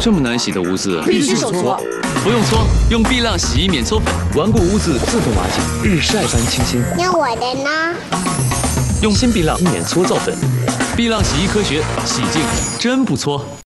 这么难洗的污渍， 必须手搓。 不用搓，用碧浪洗衣免搓粉，顽固污渍自动瓦解，日晒般清新。 那我的呢？ 用新碧浪免搓皂粉，碧浪洗衣科学，洗净真不搓。